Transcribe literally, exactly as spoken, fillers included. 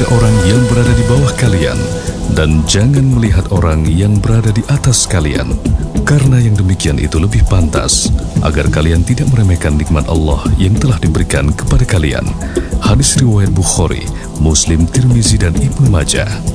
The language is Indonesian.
kepada orang yang berada di bawah kalian, dan jangan melihat orang yang berada di atas kalian, karena yang demikian itu lebih pantas, agar kalian tidak meremehkan nikmat Allah yang telah diberikan kepada kalian. Hadis riwayat Bukhari, Muslim, Tirmizi, dan Ibnu Majah.